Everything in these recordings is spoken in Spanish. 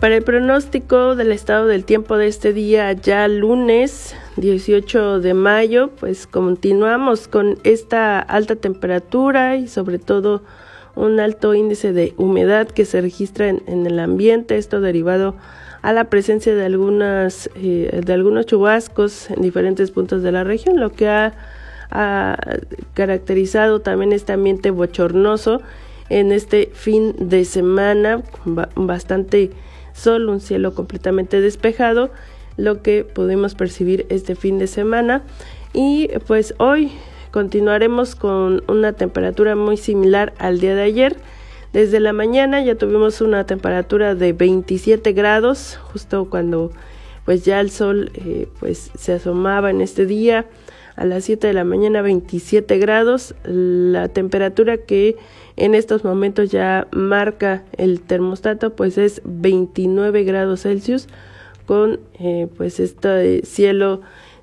Para el pronóstico del estado del tiempo de este día, ya lunes 18 de mayo, pues continuamos con esta alta temperatura y sobre todo un alto índice de humedad que se registra en el ambiente, esto derivado a la presencia de algunos chubascos en diferentes puntos de la región, lo que ha caracterizado también este ambiente bochornoso en este fin de semana, bastante sol, un cielo completamente despejado, lo que pudimos percibir este fin de semana. Y pues hoy continuaremos con una temperatura muy similar al día de ayer. Desde la mañana ya tuvimos una temperatura de 27 grados, justo cuando pues ya el sol pues se asomaba en este día. A las 7 de la mañana 27 grados, la temperatura que en estos momentos ya marca el termostato pues es 29 grados Celsius con pues este cielo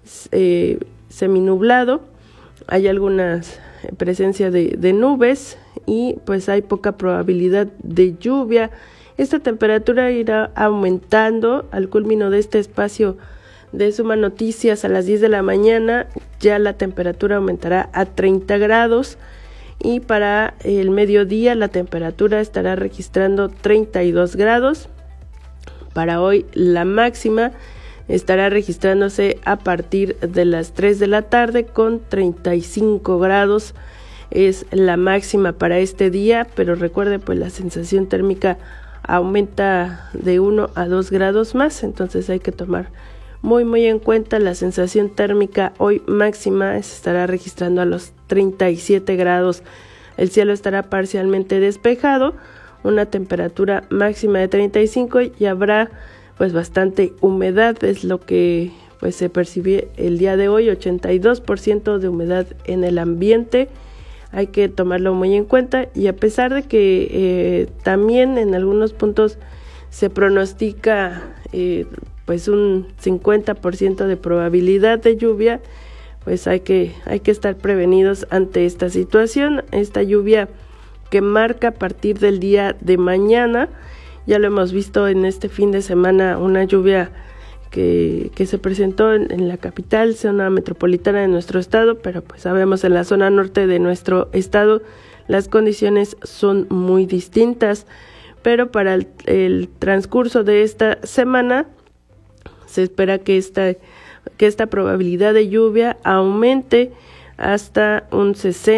seminublado. Hay alguna presencia de nubes y pues hay poca probabilidad de lluvia. Esta temperatura irá aumentando al culmino de este espacio de Suma Noticias a las 10 de la mañana. Ya la temperatura aumentará a 30 grados y para el mediodía la temperatura estará registrando 32 grados. Para hoy la máxima estará registrándose a partir de las 3 de la tarde con 35 grados. Es la máxima para este día, pero recuerde pues la sensación térmica aumenta de 1 a 2 grados más, entonces hay que tomar muy en cuenta. La sensación térmica hoy máxima se estará registrando a los 37 grados. El cielo estará parcialmente despejado, una temperatura máxima de 35 y habrá pues bastante humedad, es lo que pues se percibe el día de hoy, 82% de humedad en el ambiente. Hay que tomarlo muy en cuenta y a pesar de que también en algunos puntos se pronostica pues un 50% de probabilidad de lluvia, pues hay que estar prevenidos ante esta situación. Esta lluvia que marca a partir del día de mañana, ya lo hemos visto en este fin de semana, una lluvia que se presentó en la capital, zona metropolitana de nuestro estado, pero pues sabemos en la zona norte de nuestro estado las condiciones son muy distintas, pero para el transcurso de esta semana se espera que esta probabilidad de lluvia aumente hasta un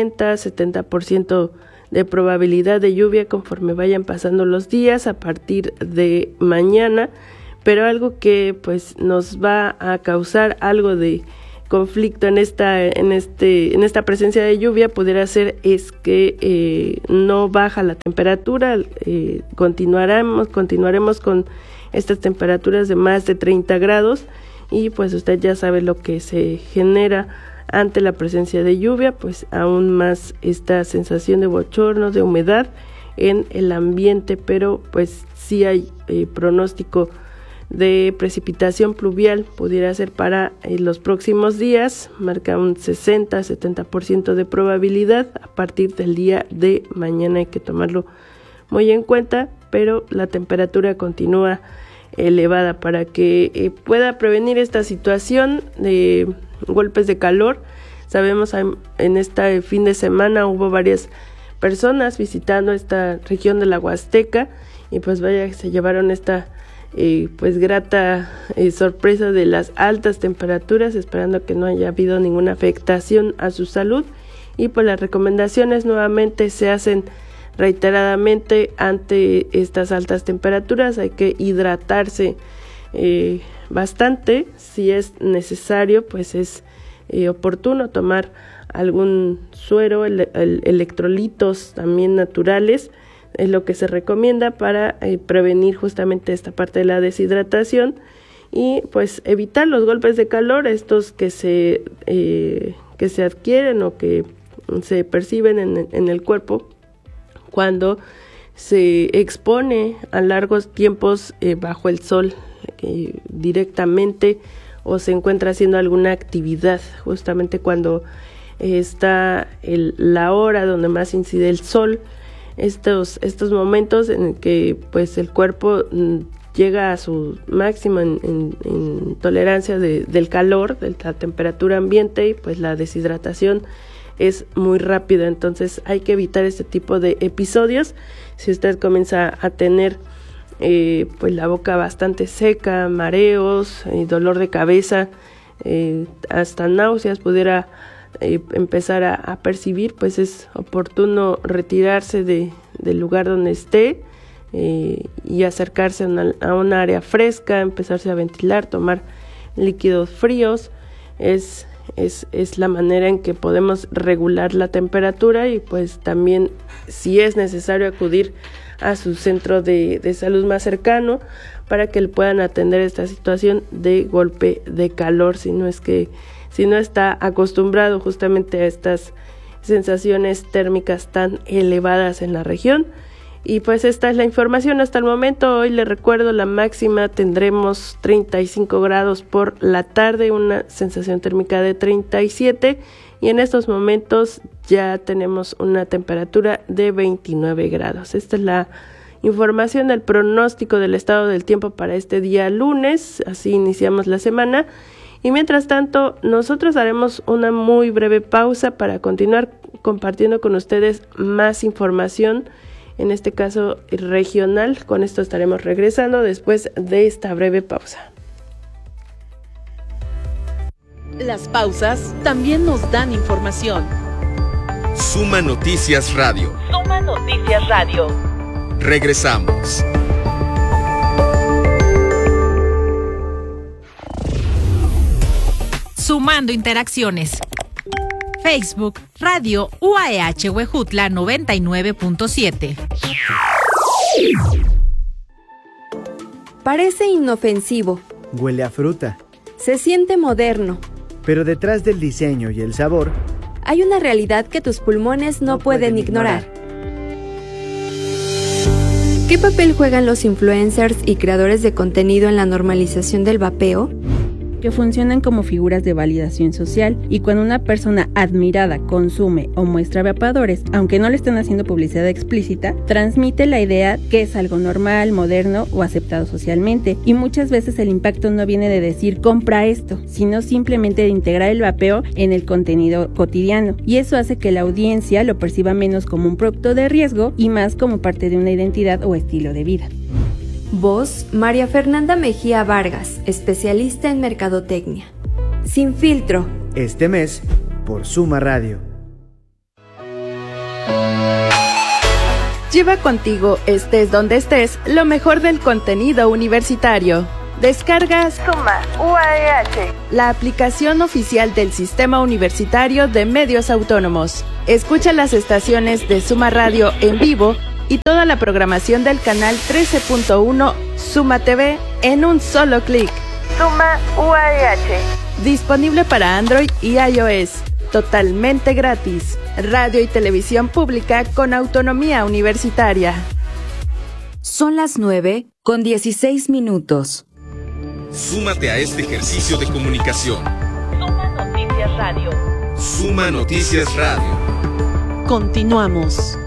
60-70% de probabilidad de lluvia conforme vayan pasando los días a partir de mañana, pero algo que pues nos va a causar algo de conflicto en esta presencia de lluvia pudiera ser es que no baja la temperatura. Continuaremos con estas temperaturas de más de 30 grados y pues usted ya sabe lo que se genera ante la presencia de lluvia, pues aún más esta sensación de bochorno, de humedad en el ambiente, pero pues sí hay pronóstico de precipitación pluvial, pudiera ser para los próximos días, marca un 60-70% de probabilidad a partir del día de mañana, hay que tomarlo muy en cuenta, pero la temperatura continúa elevada para que pueda prevenir esta situación de golpes de calor. Sabemos en este fin de semana hubo varias personas visitando esta región de la Huasteca y pues vaya que se llevaron esta pues grata sorpresa de las altas temperaturas, esperando que no haya habido ninguna afectación a su salud y pues las recomendaciones nuevamente se hacen reiteradamente ante estas altas temperaturas. Hay que hidratarse bastante, si es necesario pues es oportuno tomar algún suero, electrolitos también naturales, es lo que se recomienda para prevenir justamente esta parte de la deshidratación y pues evitar los golpes de calor, estos que se adquieren o que se perciben en el cuerpo cuando se expone a largos tiempos bajo el sol directamente o se encuentra haciendo alguna actividad, justamente cuando está la hora donde más incide el sol. estos momentos en que pues el cuerpo llega a su máximo en tolerancia del calor, de la temperatura ambiente, y pues la deshidratación es muy rápida. Entonces hay que evitar este tipo de episodios. Si usted comienza a tener pues la boca bastante seca, mareos, dolor de cabeza, hasta náuseas pudiera empezar a percibir, pues es oportuno retirarse del lugar donde esté y acercarse a un área fresca, empezarse a ventilar, tomar líquidos fríos. Es la manera en que podemos regular la temperatura, y pues también, si es necesario, acudir a su centro de salud más cercano para que le puedan atender esta situación de golpe de calor, si no está acostumbrado justamente a estas sensaciones térmicas tan elevadas en la región. Y pues esta es la información hasta el momento. Hoy le recuerdo, la máxima tendremos 35 grados por la tarde, una sensación térmica de 37, y en estos momentos ya tenemos una temperatura de 29 grados. Esta es la información del pronóstico del estado del tiempo para este día lunes. Así iniciamos la semana, y mientras tanto nosotros haremos una muy breve pausa para continuar compartiendo con ustedes más información, en este caso regional. Con esto estaremos regresando después de esta breve pausa. Las pausas también nos dan información. Suma Noticias Radio. Suma Noticias Radio. Regresamos. Sumando interacciones. Facebook, Radio UAEH Huejutla 99.7. Parece inofensivo. Huele a fruta. Se siente moderno. Pero detrás del diseño y el sabor, hay una realidad que tus pulmones no pueden ignorar. ¿Qué papel juegan los influencers y creadores de contenido en la normalización del vapeo? Que funcionan como figuras de validación social, y cuando una persona admirada consume o muestra vapeadores, aunque no le estén haciendo publicidad explícita, transmite la idea que es algo normal, moderno o aceptado socialmente, y muchas veces el impacto no viene de decir compra esto, sino simplemente de integrar el vapeo en el contenido cotidiano, y eso hace que la audiencia lo perciba menos como un producto de riesgo y más como parte de una identidad o estilo de vida. Voz, María Fernanda Mejía Vargas, especialista en mercadotecnia. Sin filtro. Este mes, por Suma Radio. Lleva contigo, estés donde estés, lo mejor del contenido universitario. Descargas Suma UAEH, la aplicación oficial del Sistema Universitario de Medios Autónomos. Escucha las estaciones de Suma Radio en vivo y toda la programación del canal 13.1 Suma TV en un solo clic. Suma UAEH. Disponible para Android y iOS. Totalmente gratis. Radio y televisión pública con autonomía universitaria. Son las 9:16. Súmate a este ejercicio de comunicación. Suma Noticias Radio. Suma Noticias Radio. Continuamos.